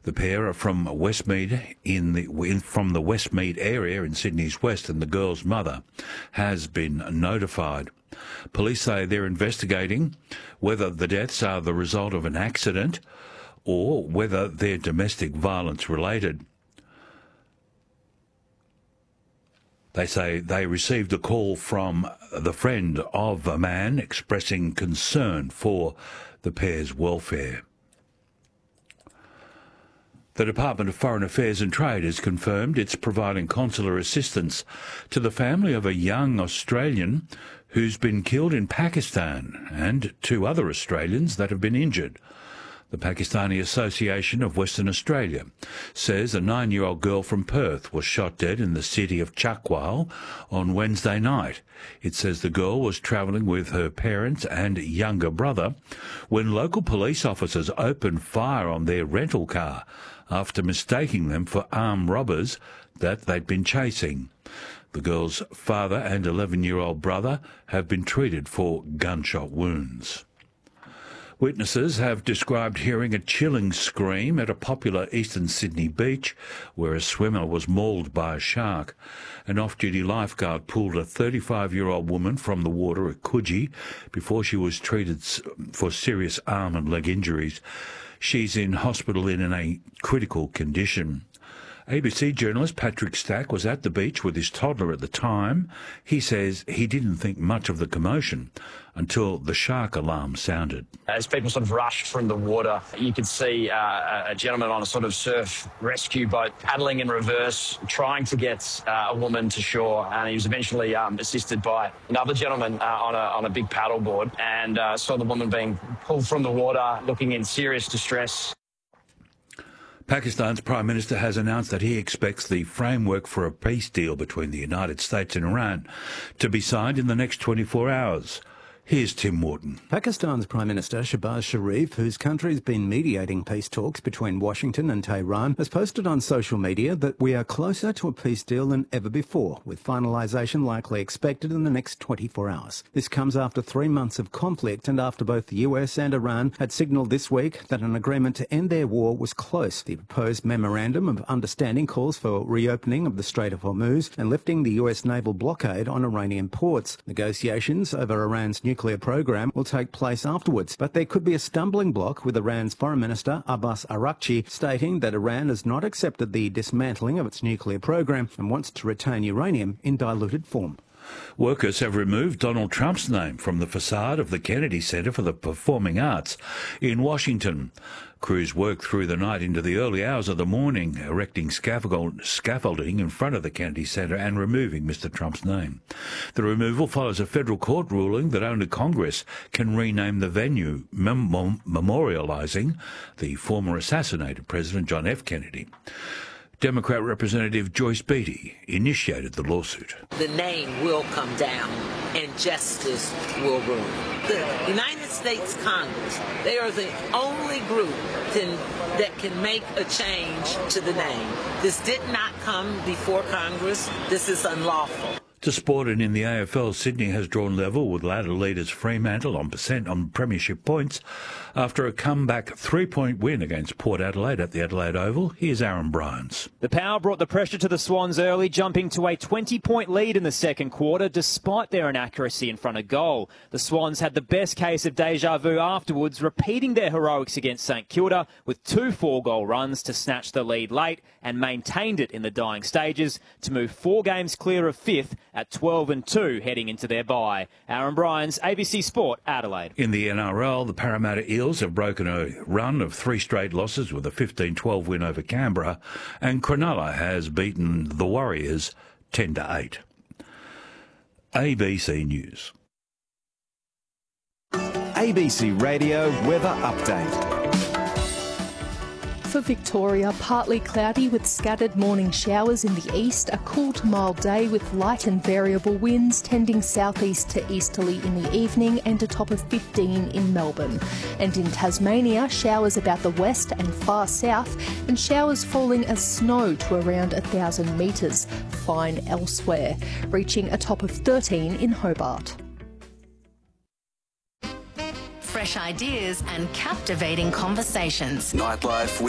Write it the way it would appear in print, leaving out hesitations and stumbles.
The pair are from Westmead from the Westmead area in Sydney's west, and the girl's mother has been notified. Police say they're investigating whether the deaths are the result of an accident or whether they're domestic violence related. They say they received a call from the friend of a man expressing concern for the pair's welfare. The Department of Foreign Affairs and Trade has confirmed it's providing consular assistance to the family of a young Australian who's been killed in Pakistan and 2 other Australians that have been injured. The Pakistani Association of Western Australia says a 9-year-old girl from Perth was shot dead in the city of Chakwal on Wednesday night. It says the girl was travelling with her parents and younger brother when local police officers opened fire on their rental car after mistaking them for armed robbers that they'd been chasing. The girl's father and 11-year-old brother have been treated for gunshot wounds. Witnesses have described hearing a chilling scream at a popular eastern Sydney beach where a swimmer was mauled by a shark. An off-duty lifeguard pulled a 35-year-old woman from the water at Coogee before she was treated for serious arm and leg injuries. She's in hospital in a critical condition. ABC journalist Patrick Stack was at the beach with his toddler at the time. He says he didn't think much of the commotion until the shark alarm sounded. As people sort of rushed from the water, you could see a gentleman on a sort of surf rescue boat paddling in reverse, trying to get a woman to shore, and he was eventually assisted by another gentleman on a big paddleboard, and saw the woman being pulled from the water, looking in serious distress. Pakistan's Prime Minister has announced that he expects the framework for a peace deal between the United States and Iran to be signed in the next 24 hours. Here's Tim Wharton. Pakistan's Prime Minister Shehbaz Sharif, whose country has been mediating peace talks between Washington and Tehran, has posted on social media that we are closer to a peace deal than ever before, with finalisation likely expected in the next 24 hours. This comes after 3 months of conflict and after both the US and Iran had signalled this week that an agreement to end their war was close. The proposed memorandum of understanding calls for reopening of the Strait of Hormuz and lifting the US naval blockade on Iranian ports. Negotiations over Iran's nuclear program will take place afterwards, but there could be a stumbling block with Iran's Foreign Minister Abbas Araghchi stating that Iran has not accepted the dismantling of its nuclear program and wants to retain uranium in diluted form. Workers have removed Donald Trump's name from the facade of the Kennedy Center for the Performing Arts in Washington. Crews worked through the night into the early hours of the morning, erecting scaffolding in front of the Kennedy Center and removing Mr. Trump's name. The removal follows a federal court ruling that only Congress can rename the venue, memorialising the former assassinated President John F. Kennedy. Democrat Representative Joyce Beatty initiated the lawsuit. The name will come down and justice will rule. The United States Congress, they are the only group that can make a change to the name. This did not come before Congress. This is unlawful. To sport, and in the AFL, Sydney has drawn level with ladder leaders Fremantle on premiership points after a comeback 3-point win against Port Adelaide at the Adelaide Oval. Here's Aaron Bryans. The Power brought the pressure to the Swans early, jumping to a 20-point lead in the second quarter despite their inaccuracy in front of goal. The Swans had the best case of deja vu afterwards, repeating their heroics against St Kilda with 2 4-goal runs to snatch the lead late and maintained it in the dying stages to move 4 games clear of 5th at 12-2 heading into their bye. Aaron Bryans, ABC Sport, Adelaide. In the NRL, the Parramatta Eels have broken a run of 3 straight losses with a 15-12 win over Canberra, and Cronulla has beaten the Warriors 10-8. ABC News. ABC Radio Weather Update. For Victoria, partly cloudy with scattered morning showers in the east, a cool to mild day with light and variable winds tending southeast to easterly in the evening and a top of 15 in Melbourne. And in Tasmania, showers about the west and far south and showers falling as snow to around 1,000 metres, fine elsewhere, reaching a top of 13 in Hobart. Fresh ideas and captivating conversations. Nightlife with